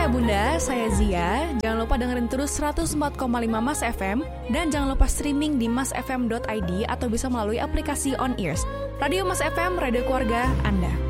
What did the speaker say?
Ayah Bunda, saya Zia. Jangan lupa dengerin terus 104,5 Mas FM dan jangan lupa streaming di masfm.id atau bisa melalui aplikasi On Ears. Radio Mas FM, radio keluarga Anda.